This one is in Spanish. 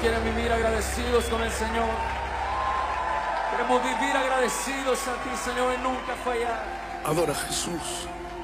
quieren vivir agradecidos con el Señor. Queremos vivir agradecidos a ti, Señor, y nunca fallar. Adora a Jesús.